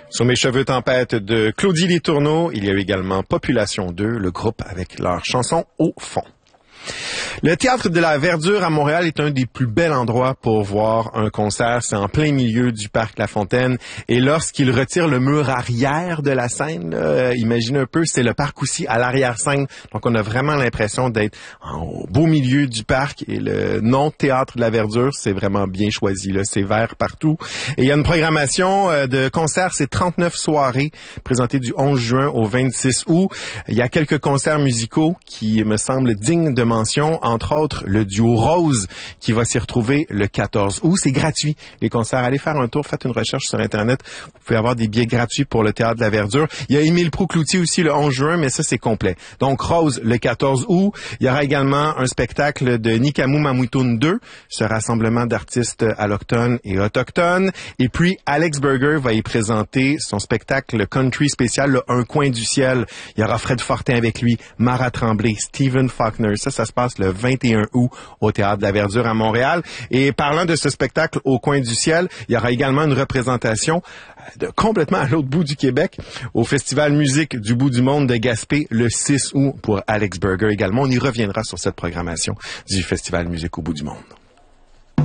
Sur mes cheveux tempête de Claudie Letourneau, il y a eu également Population 2, le groupe avec leur chanson Au fond. Le Théâtre de la Verdure à Montréal est un des plus bels endroits pour voir un concert. C'est en plein milieu du parc La Fontaine. Et lorsqu'il retire le mur arrière de la scène, imaginez un peu, c'est le parc aussi à l'arrière-scène. Donc on a vraiment l'impression d'être au beau milieu du parc. Et le nom Théâtre de la Verdure, c'est vraiment bien choisi. Là. C'est vert partout. Et il y a une programmation de concerts. C'est 39 soirées présentées du 11 juin au 26 août. Il y a quelques concerts musicaux qui me semblent dignes de mention, entre autres le duo Rose qui va s'y retrouver le 14 août. C'est gratuit, les concerts. Allez faire un tour, faites une recherche sur Internet. Vous pouvez avoir des billets gratuits pour le Théâtre de la Verdure. Il y a Émile Proulx-Cloutier aussi le 11 juin, mais ça, c'est complet. Donc, Rose le 14 août. Il y aura également un spectacle de Nikamu Mamouitoun 2, ce rassemblement d'artistes allochtones et autochtones. Et puis, Alex Burger va y présenter son spectacle country spécial, le Un coin du ciel. Il y aura Fred Fortin avec lui, Mara Tremblay, Stephen Faulkner. Ça se passe le 21 août au Théâtre de la Verdure à Montréal. Et parlant de ce spectacle au coin du ciel, il y aura également une représentation de complètement à l'autre bout du Québec au Festival Musique du bout du monde de Gaspé le 6 août pour Alex Burger également. On y reviendra sur cette programmation du Festival Musique au bout du monde.